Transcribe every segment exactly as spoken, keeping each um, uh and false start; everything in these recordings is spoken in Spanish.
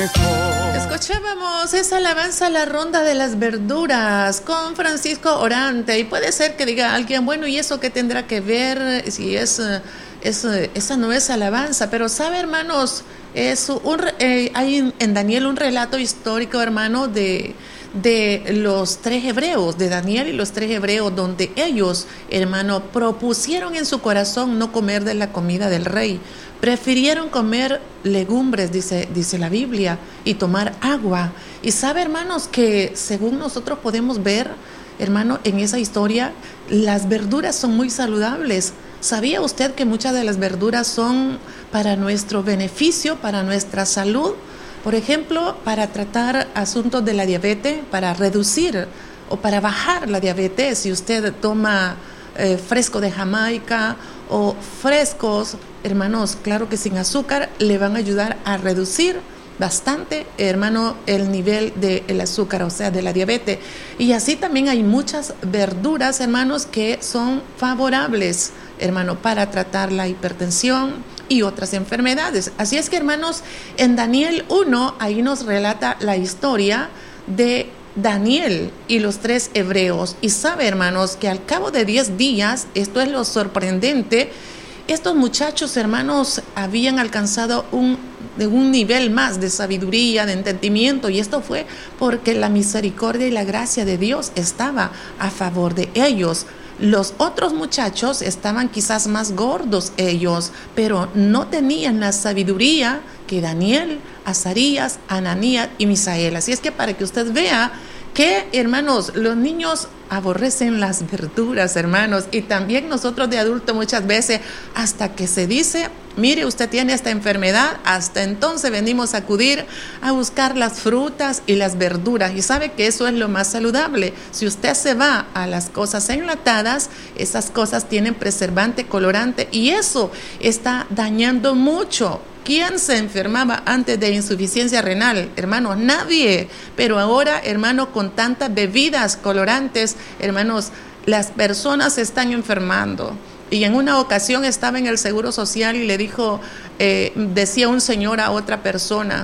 Escuchábamos esa alabanza a la ronda de las verduras con Francisco Orante, y puede ser que diga alguien, bueno, ¿y eso qué tendrá que ver si es, es esa no es alabanza? Pero sabe, hermanos, es un, eh, hay en Daniel un relato histórico, hermano, de de los tres hebreos, de Daniel y los tres hebreos, donde ellos, hermano, propusieron en su corazón no comer de la comida del rey. Prefirieron comer legumbres, dice, dice la Biblia, y tomar agua. Y sabe, hermanos, que según nosotros podemos ver, hermano, en esa historia, las verduras son muy saludables. ¿Sabía usted que muchas de las verduras son para nuestro beneficio, para nuestra salud? Por ejemplo, para tratar asuntos de la diabetes, para reducir o para bajar la diabetes, si usted toma eh, fresco de Jamaica o frescos, hermanos, claro que sin azúcar, le van a ayudar a reducir bastante, hermano, el nivel del azúcar, o sea, de la diabetes. Y así también hay muchas verduras, hermanos, que son favorables, hermano, para tratar la hipertensión y otras enfermedades. Así es que, hermanos, en Daniel uno, ahí nos relata la historia de Daniel y los tres hebreos. Y sabe, hermanos, que al cabo de diez días, esto es lo sorprendente, estos muchachos, hermanos, habían alcanzado un, de un nivel más de sabiduría, de entendimiento, y esto fue porque la misericordia y la gracia de Dios estaba a favor de ellos. Los otros muchachos estaban quizás más gordos ellos, pero no tenían la sabiduría que Daniel, Azarías, Ananías y Misael. Así es que para que usted vea que, hermanos, los niños aborrecen las verduras, hermanos, y también nosotros de adultos muchas veces, hasta que se dice, mire, usted tiene esta enfermedad, hasta entonces venimos a acudir a buscar las frutas y las verduras, y sabe que eso es lo más saludable. Si usted se va a las cosas enlatadas, esas cosas tienen preservante, colorante, y eso está dañando mucho. ¿Quién se enfermaba antes de insuficiencia renal? Hermanos, nadie. Pero ahora, hermano, con tantas bebidas colorantes, hermanos, las personas se están enfermando. Y en una ocasión estaba en el Seguro Social y le dijo, eh, decía un señor a otra persona,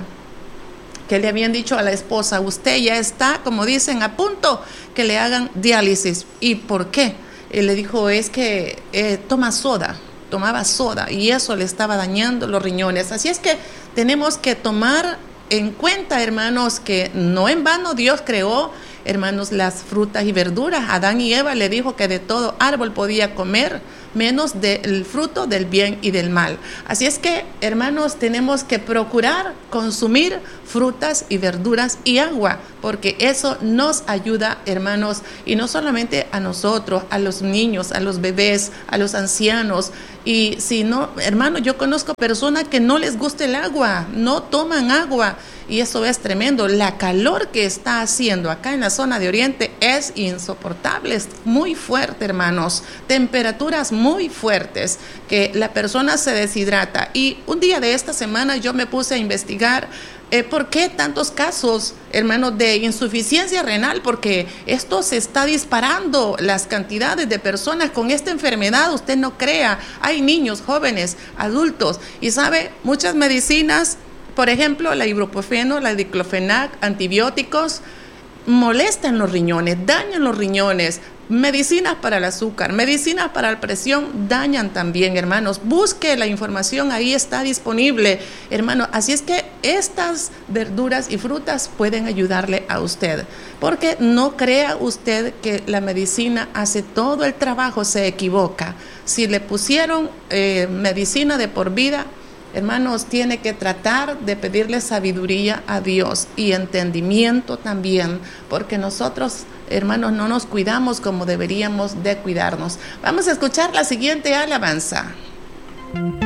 que le habían dicho a la esposa, usted ya está, como dicen, a punto que le hagan diálisis. ¿Y por qué? Él le dijo, es que eh, toma soda. tomaba soda y eso le estaba dañando los riñones. Así es que tenemos que tomar en cuenta, hermanos, que no en vano Dios creó, hermanos, las frutas y verduras. Adán y Eva le dijo que de todo árbol podía comer, menos del fruto del bien y del mal. Así es que, hermanos, tenemos que procurar consumir frutas y verduras y agua, porque eso nos ayuda, hermanos, y no solamente a nosotros, a los niños, a los bebés, a los ancianos. Y si no, hermano, yo conozco personas que no les gusta el agua, no toman agua, y eso es tremendo. La calor que está haciendo acá en la zona de Oriente es insoportable, es muy fuerte, hermanos, temperaturas muy fuertes, que la persona se deshidrata. Y un día de esta semana yo me puse a investigar Eh, ¿por qué tantos casos, hermanos, de insuficiencia renal? Porque esto se está disparando, las cantidades de personas con esta enfermedad, usted no crea, hay niños, jóvenes, adultos, y sabe, muchas medicinas, por ejemplo, la ibuprofeno, la diclofenac, antibióticos, molestan los riñones, dañan los riñones. Medicinas para el azúcar, medicinas para la presión dañan también, hermanos. Busque la información, ahí está disponible, hermano. Así es que estas verduras y frutas pueden ayudarle a usted, porque no crea usted que la medicina hace todo el trabajo, se equivoca. Si le pusieron eh, medicina de por vida, hermanos, tiene que tratar de pedirle sabiduría a Dios y entendimiento también, porque nosotros, hermanos, no nos cuidamos como deberíamos de cuidarnos. Vamos a escuchar la siguiente alabanza.